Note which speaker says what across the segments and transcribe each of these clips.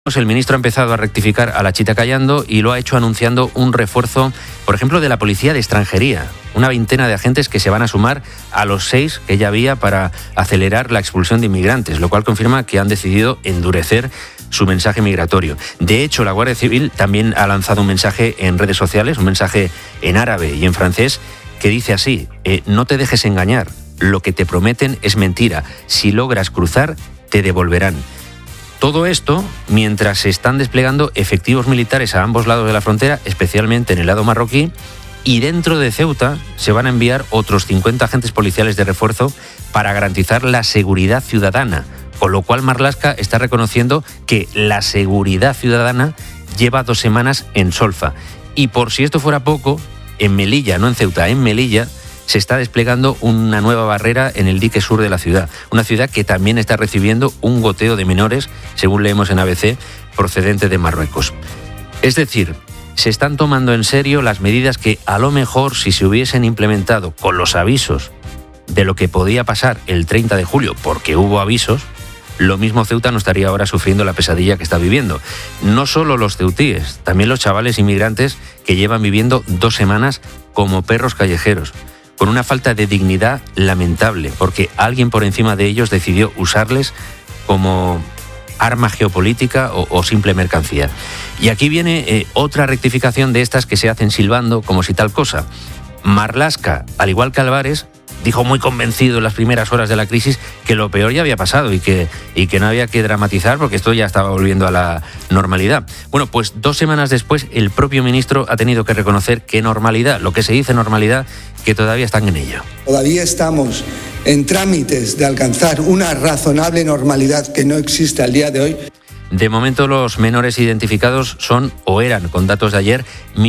Speaker 1: El ministro ha empezado a rectificar a la chita callando y lo ha hecho anunciando un refuerzo, por ejemplo, de la Policía de Extranjería. Una veintena de agentes que se van a sumar a los 6 que ya había para acelerar la expulsión de inmigrantes, lo cual confirma que han decidido endurecer su mensaje migratorio. De hecho, la Guardia Civil también ha lanzado un mensaje en redes sociales, un mensaje en árabe y en francés, que dice así: no te dejes engañar, lo que te prometen es mentira, si logras cruzar, te devolverán. Todo esto mientras se están desplegando efectivos militares a ambos lados de la frontera, especialmente en el lado marroquí, y dentro de Ceuta se van a enviar otros 50 agentes policiales de refuerzo para garantizar la seguridad ciudadana, con lo cual Marlaska está reconociendo que la seguridad ciudadana lleva 2 semanas en solfa. Y por si esto fuera poco, en Melilla, no en Ceuta, en Melilla, se está desplegando una nueva barrera en el dique sur de la ciudad. Una ciudad que también está recibiendo un goteo de menores, según leemos en ABC, procedente de Marruecos. Es decir, se están tomando en serio las medidas que a lo mejor, si se hubiesen implementado con los avisos de lo que podía pasar el 30 de julio, porque hubo avisos, lo mismo Ceuta no estaría ahora sufriendo la pesadilla que está viviendo. No solo los ceutíes, también los chavales inmigrantes que llevan viviendo 2 semanas como perros callejeros, con una falta de dignidad lamentable, porque alguien por encima de ellos decidió usarles como arma geopolítica o simple mercancía. Y aquí viene otra rectificación de estas que se hacen silbando como si tal cosa. Marlaska, al igual que Álvarez, dijo muy convencido en las primeras horas de la crisis que lo peor ya había pasado y que no había que dramatizar porque esto ya estaba volviendo a la normalidad. Bueno, pues 2 semanas después el propio ministro ha tenido que reconocer que normalidad, lo que se dice normalidad, que todavía están en ello.
Speaker 2: Todavía estamos en trámites de alcanzar una razonable normalidad que no existe al día de hoy.
Speaker 1: De momento los menores identificados son, o eran, con datos de ayer,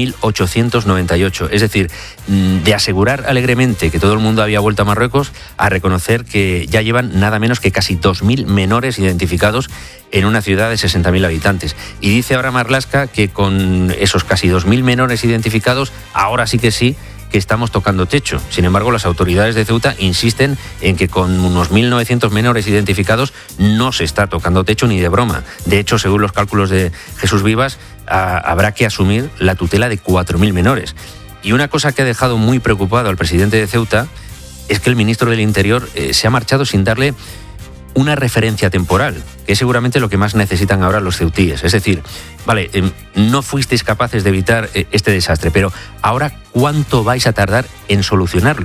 Speaker 1: 1.898. Es decir, de asegurar alegremente que todo el mundo había vuelto a Marruecos, a reconocer que ya llevan nada menos que casi 2.000 menores identificados en una ciudad de 60.000 habitantes. Y dice ahora Marlaska que con esos casi 2.000 menores identificados, ahora sí que estamos tocando techo. Sin embargo, las autoridades de Ceuta insisten en que con unos 1.900 menores identificados no se está tocando techo ni de broma. De hecho, según los cálculos de Jesús Vivas, habrá que asumir la tutela de 4.000 menores. Y una cosa que ha dejado muy preocupado al presidente de Ceuta es que el ministro del Interior se ha marchado sin darle una referencia temporal, que es seguramente lo que más necesitan ahora los ceutíes. Es decir, vale, no fuisteis capaces de evitar este desastre, pero ahora, ¿cuánto vais a tardar en solucionarlo?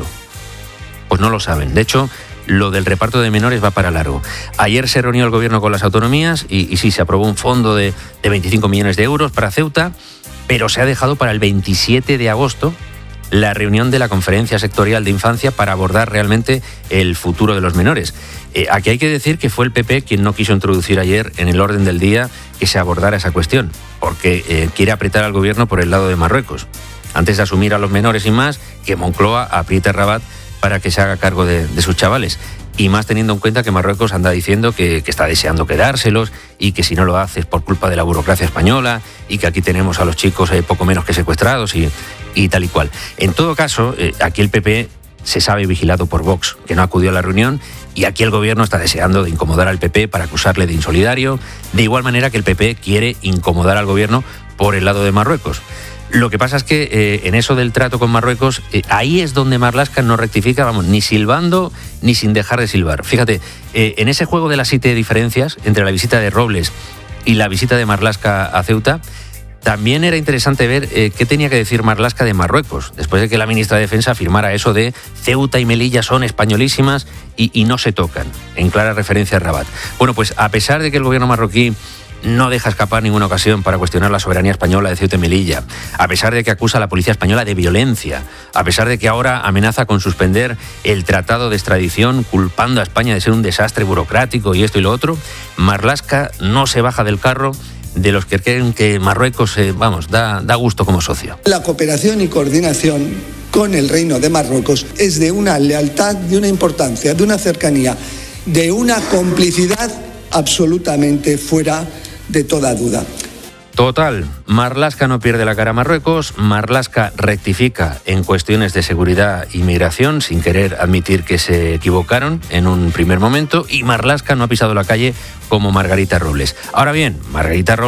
Speaker 1: Pues no lo saben. De hecho, lo del reparto de menores va para largo. Ayer se reunió el gobierno con las autonomías y sí, se aprobó un fondo de 25 millones de euros para Ceuta, pero se ha dejado para el 27 de agosto la reunión de la Conferencia Sectorial de Infancia para abordar realmente el futuro de los menores. Aquí hay que decir que fue el PP quien no quiso introducir ayer en el orden del día que se abordara esa cuestión, porque quiere apretar al gobierno por el lado de Marruecos. Antes de asumir a los menores y más, que Moncloa apriete a Rabat para que se haga cargo de sus chavales. Y más teniendo en cuenta que Marruecos anda diciendo que está deseando quedárselos y que si no lo hace es por culpa de la burocracia española y que aquí tenemos a los chicos poco menos que secuestrados y tal y cual. En todo caso, aquí el PP se sabe vigilado por Vox, que no acudió a la reunión, y aquí el gobierno está deseando de incomodar al PP para acusarle de insolidario, de igual manera que el PP quiere incomodar al gobierno por el lado de Marruecos. Lo que pasa es que en eso del trato con Marruecos, ahí es donde Marlaska no rectifica, vamos, ni silbando ni sin dejar de silbar. Fíjate, en ese juego de las 7 diferencias entre la visita de Robles y la visita de Marlaska a Ceuta, también era interesante ver qué tenía que decir Marlaska de Marruecos, después de que la ministra de Defensa afirmara eso de Ceuta y Melilla son españolísimas y no se tocan, en clara referencia a Rabat. Bueno, pues a pesar de que el gobierno marroquí no deja escapar ninguna ocasión para cuestionar la soberanía española de Ceuta y Melilla, a pesar de que acusa a la policía española de violencia, a pesar de que ahora amenaza con suspender el tratado de extradición culpando a España de ser un desastre burocrático y esto y lo otro, Marlaska no se baja del carro de los que creen que Marruecos, da gusto como socio.
Speaker 2: La cooperación y coordinación con el Reino de Marruecos es de una lealtad, de una importancia, de una cercanía, de una complicidad absolutamente fuera de toda duda.
Speaker 1: Total, Marlaska no pierde la cara a Marruecos, Marlaska rectifica en cuestiones de seguridad y migración sin querer admitir que se equivocaron en un primer momento y Marlaska no ha pisado la calle como Margarita Robles. Ahora bien, Margarita Robles